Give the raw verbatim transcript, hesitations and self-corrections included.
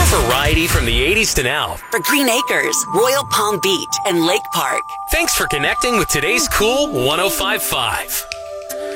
Variety from the eighties to now. For Green Acres, Royal Palm Beach, and Lake Park. Thanks for connecting with today's Cool one oh five point five.